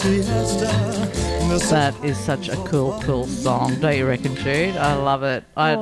That is such a cool song, don't you reckon, Jude? I love it. I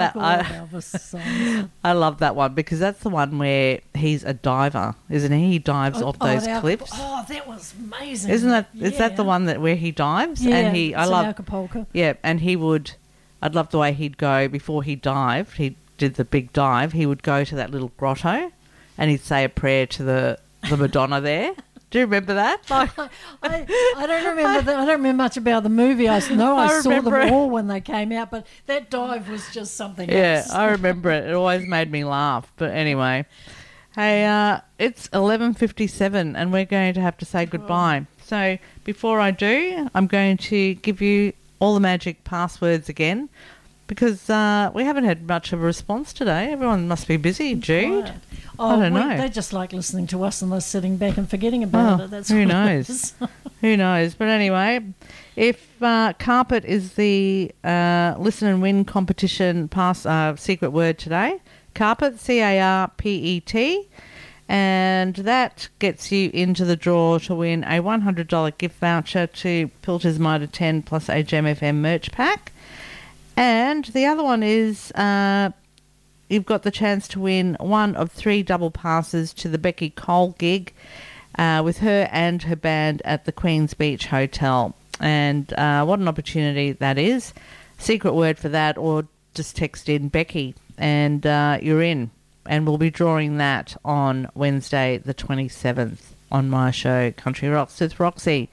love that one because that's the one where he's a diver, isn't he? He dives off those cliffs. Oh, that was amazing! Isn't that? Yeah. Is that the one that where he dives? Yeah, and I love Acapulco. Yeah, and he would. I'd love the way he'd go before he dived. He did the big dive. He would go to that little grotto, and he'd say a prayer to the Madonna there. Do you remember that? I don't remember that. I don't remember much about the movie. I know I saw them all when they came out, but that dive was just something else. Yeah, I remember it. It always made me laugh. But anyway, hey, it's 11:57 and we're going to have to say goodbye. So before I do, I'm going to give you all the magic passwords again because we haven't had much of a response today. Everyone must be busy, Jude. Right. I don't know. They just like listening to us and they're sitting back and forgetting about it. That's who knows? Who knows? But anyway, if carpet is the listen and win competition secret word today, carpet, CARPET, and that gets you into the draw to win a $100 gift voucher to Pilters Mitre 10 plus a Gem FM merch pack. And the other one is you've got the chance to win one of 3 double passes to the Becky Cole gig with her and her band at the Queen's Beach Hotel. And what an opportunity that is. Secret word for that, or just text in Becky and you're in. And we'll be drawing that on Wednesday the 27th on my show, Country Rocks with Roxy.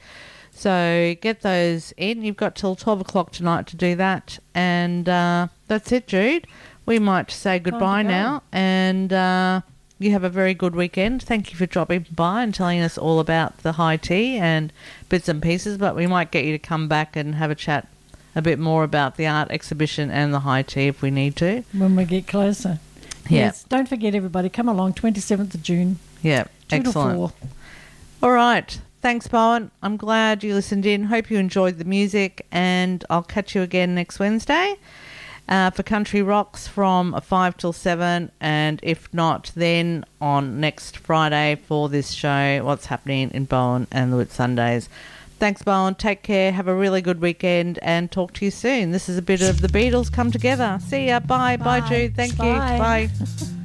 So get those in. You've got till 12 o'clock tonight to do that. And that's it, Jude. We might say goodbye now. And you have a very good weekend. Thank you for dropping by and telling us all about the high tea and bits and pieces. But we might get you to come back and have a chat a bit more about the art exhibition and the high tea if we need to. When we get closer. Yeah. Yes, don't forget, everybody. Come along, 27th of June. Yeah, 2 excellent. to 4. All right. Thanks, Bowen. I'm glad you listened in. Hope you enjoyed the music, and I'll catch you again next Wednesday for Country Rocks from 5 till 7, and if not, then on next Friday for this show, What's Happening in Bowen and the Whitsundays. Thanks, Bowen. Take care. Have a really good weekend, and talk to you soon. This is a bit of the Beatles come together. See ya. Bye. Bye, Jude. Thank you. Bye.